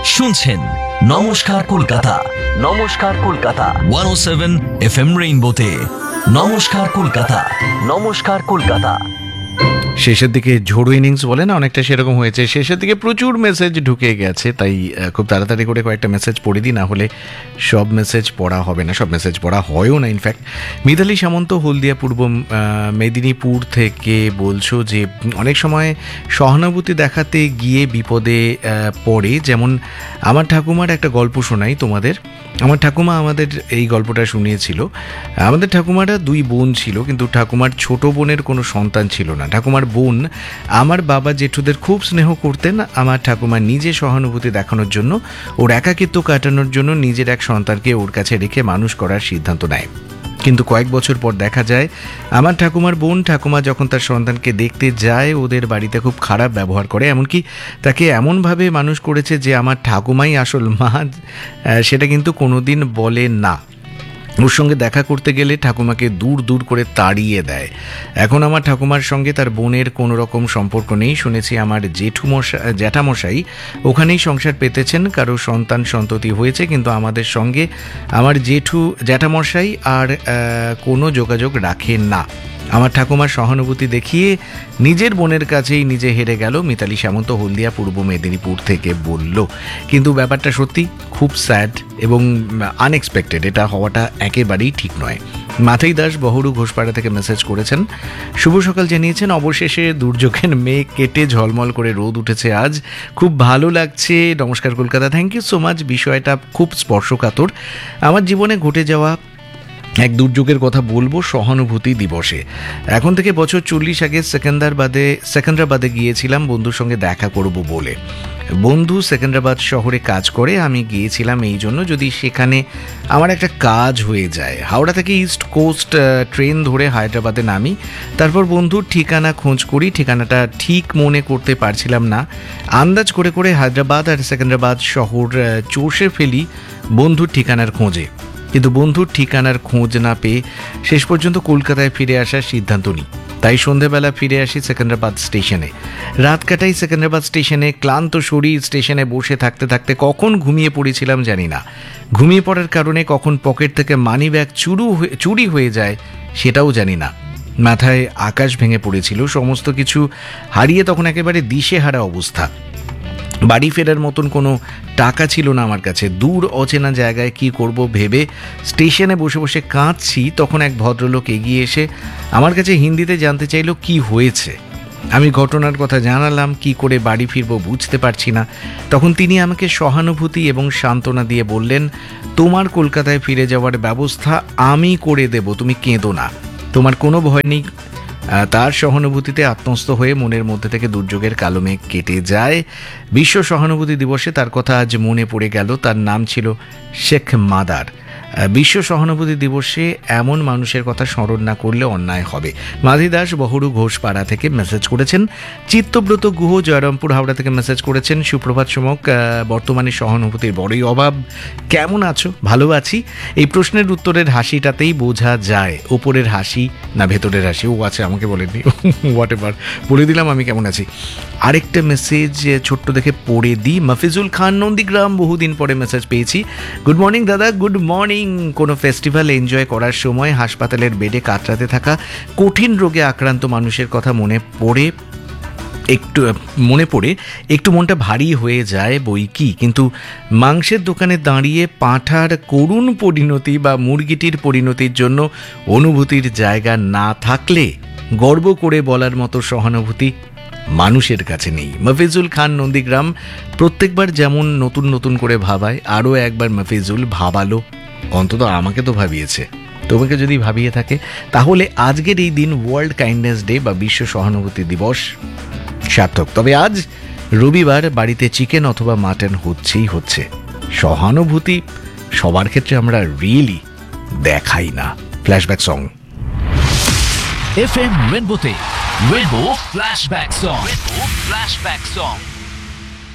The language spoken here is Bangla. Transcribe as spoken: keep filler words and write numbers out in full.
শুনছেন নমস্কার কলকাতা, নমস্কার কলকাতা একশো সাত এফ এম রেইনবোতে। নমস্কার কলকাতা, নমস্কার কলকাতা। শেষের দিকে ঝোড়ো ইনিংস বলে না, অনেকটা সেরকম হয়েছে। শেষের দিকে প্রচুর মেসেজ ঢুকে গেছে, তাই খুব তাড়াতাড়ি করে কয়েকটা মেসেজ পড়ে দিই, না হলে সব মেসেজ পড়া হবে না, সব মেসেজ পড়া হয়ও না। ইনফ্যাক্ট মিতালি সামন্ত হলদিয়া পূর্ব মেদিনীপুর থেকে বলছো যে অনেক সময় সহানুভূতি দেখাতে গিয়ে বিপদে পড়ে। যেমন আমার ঠাকুমার একটা গল্প শোনাই তোমাদের। আমার ঠাকুমা আমাদের এই গল্পটা শুনিয়েছিল। আমাদের ঠাকুমারা দুই বোন ছিল, কিন্তু ঠাকুমার ছোট বোনের কোনো সন্তান ছিল না। ঠাকুমার বোন আমার বাবা জেঠুদের খুব স্নেহ করতেন। আমার ঠাকুমা নিজে সহানুভূতি দেখানোর জন্য, ওর একাকিত্ব কাটানোর জন্য নিজের এক সন্তানকে ওর কাছে রেখে মানুষ করার সিদ্ধান্ত নেয়। কিন্তু কয়েক বছর পর দেখা যায় আমার ঠাকুমার বোন ঠাকুমা যখন তার সন্তানকে দেখতে যায়, ওদের বাড়িতে খুব খারাপ ব্যবহার করে, এমনকি তাকে এমনভাবে মানুষ করেছে যে আমার ঠাকুমাই আসল মা, সেটা কিন্তু কোনোদিন বলে না। ওর সঙ্গে দেখা করতে গেলে ঠাকুমাকে দূর দূর করে তাড়িয়ে দেয়। এখন আমার ঠাকুমার সঙ্গে তার বোনের কোনো রকম সম্পর্ক নেই। শুনেছি আমার জেঠুমশাই জ্যাঠামশাই ওখানেই সংসার পেতেছেন, কারো সন্তান সন্ততি হয়েছে, কিন্তু আমাদের সঙ্গে আমার জেঠু জ্যাঠামশাই আর কোনো যোগাযোগ রাখেন না। আমার ঠাকুমার সহানুভূতি দেখিয়ে নিজের বোনের কাছেই নিজে হেরে গেল। মিতালি সামন্ত হলদিয়া পূর্ব মেদিনীপুর থেকে বলল। কিন্তু ব্যাপারটা সত্যি খুব স্যাড এবং আনএক্সপেক্টেড। এটা হওয়াটা একেবারেই ঠিক নয়। মাথাই দাস বহরু ঘোষপাড়া থেকে মেসেজ করেছেন, শুভ সকাল জানিয়েছেন। অবশেষে দুর্যোগের মেঘ কেটে ঝলমল করে রোদ উঠেছে আজ, খুব ভালো লাগছে। নমস্কার Kolkata, thank you so much. বিষয়টা খুব স্পর্শকাতর। আমার জীবনে ঘটে যাওয়া এক দুর্যোগের কথা বলবো সহানুভূতি দিবসে। এখন থেকে বছর চল্লিশ আগে সেকেন্দ্রাবাদে সেকেন্দ্রাবাদে গিয়েছিলাম বন্ধুর সঙ্গে দেখা করব বলে। বন্ধু সেকেন্দ্রাবাদ শহরে কাজ করে, আমি গিয়েছিলাম এই জন্য যদি সেখানে আমার একটা কাজ হয়ে যায়। হাওড়া থেকে ইস্ট কোস্ট ট্রেন ধরে হায়দ্রাবাদে নামি, তারপর বন্ধুর ঠিকানা খোঁজ করি। ঠিকানাটা ঠিক মনে করতে পারছিলাম না, আন্দাজ করে করে হায়দ্রাবাদ আর সেকেন্দ্রাবাদ শহর চষে ফেলি বন্ধুর ঠিকানার খোঁজে। কিন্তু বন্ধুর ঠিকানার খোঁজ না পেয়ে শেষ পর্যন্ত কলকাতায় ফিরে আসার সিদ্ধান্ত নিই। তাই সন্ধেবেলা ফিরে আসি সেকেন্দ্রাবাদ স্টেশনে, রাত কাটাই সেকেন্দ্রাবাদ স্টেশনে। ক্লান্ত শরীর স্টেশনে বসে থাকতে থাকতে কখন ঘুমিয়ে পড়েছিলাম জানি না। ঘুমিয়ে পড়ার কারণে কখন পকেট থেকে মানি ব্যাগ চুরু চুরি হয়ে যায় সেটাও জানি না। মাথায় আকাশ ভেঙে পড়েছিল, সমস্ত কিছু হারিয়ে তখন একেবারে দিশেহারা অবস্থা। বাড়ি ফেরার মতন কোনো টাকা ছিল না আমার কাছে। দূর অচেনা জায়গায় কি করব ভেবে স্টেশনে বসে বসে কাঁদছি। তখন এক ভদ্রলোক এগিয়ে এসে আমার কাছে হিন্দিতে জানতে চাইলো কি হয়েছে। আমি ঘটনার কথা জানালাম, কি করে বাড়ি ফিরবো বুঝতে পারছি না। তখন তিনি আমাকে সহানুভূতি এবং সান্ত্বনা দিয়ে বললেন, তোমার কলকাতায় ফিরে যাওয়ার ব্যবস্থা আমি করে দেব, তুমি কেঁদো না, তোমার কোনো ভয় নেই। তার সহানুভূতিতে আত্মস্থ হয়ে মনের মধ্যে থেকে দুর্যোগের কালো মেঘ কেটে যায়। বিশ্ব সহানুভূতি দিবসে তার কথা আজ মনে পড়ে গেল। তার নাম ছিল শেখ মাদার। বিশ্ব সহানুভূতি দিবসে এমন মানুষের কথা স্মরণ না করলে অন্যায় হবে। মাধি দাস বহরু ঘোষপাড়া থেকে মেসেজ করেছেন। চিত্তব্রত গুহ জয়রামপুর হাওড়া থেকে মেসেজ করেছেন, সুপ্রভাত সমক, বর্তমানে সহানুভূতির বড়ই অভাব। কেমন আছো? ভালো আছি। এই প্রশ্নের উত্তরের হাসিটাতেই বোঝা যায় ওপরের হাসি না ভেতরের হাসি। ও আছে, আমাকে বলেননি, হোয়াট এভার, বলে দিলাম আমি কেমন আছি। আরেকটা মেসেজ ছোট্ট দেখে পড়ে দিই। মফিজুল খান নন্দীগ্রাম, বহুদিন পরে মেসেজ পেয়েছি। গুড মর্নিং দাদা, গুড মর্নিং। কোনো ফেস্টিভ্যাল এনজয় করার সময় হাসপাতালের বেডে কাতরাতে থাকা কঠিন রোগে আক্রান্ত মানুষের কথা মনে পড়ে একটু মনে পড়ে একটু মনটা ভারী হয়ে যায় বই কি। কিন্তু মাংসের দোকানে দাঁড়িয়ে পাঁঠার করুণ পরিণতি বা মুরগিটির পরিণতির জন্য অনুভূতির জায়গা না থাকলে গর্ব করে বলার মতো সহানুভূতি মানুষের কাছে নেই। মফিজুল খান নন্দীগ্রাম, প্রত্যেকবার যেমন নতুন নতুন করে ভাবায়, আরও একবার মফিজুল ভাবালো। অন্তত আমাকে তো ভাবিয়েছে, তোমাকে যদি ভাবিয়ে থাকে তাহলে আজকের এই দিন ওয়ার্ল্ড কাইন্ডনেস ডে বা বিশ্ব সহানুভূতি দিবস সার্থক। তবে আজ রবিবার, বাড়িতে চিকেন অথবা মাটন হচ্ছেই হচ্ছে। সহানুভূতি সবার ক্ষেত্রে আমরা রিয়েলি দেখাই না। Flashback song. F M রেনবোতে rainbow flashback song. Rainbow flashback song.